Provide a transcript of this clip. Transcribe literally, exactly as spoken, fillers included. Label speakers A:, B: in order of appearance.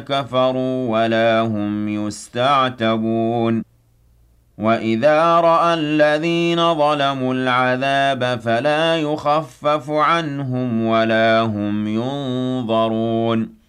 A: كَفَرُوا وَلَا هُمْ يُسْتَعْتَبُونَ وَإِذَا رَأَى الَّذِينَ ظَلَمُوا الْعَذَابَ فَلَا يُخَفَّفُ عَنْهُمْ وَلَا هُمْ يُنظَرُونَ